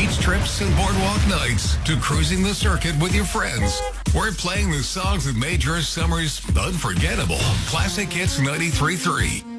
beach trips and boardwalk nights to cruising the circuit with your friends. We're playing the songs that made your summers unforgettable. Classic Hits 93.3.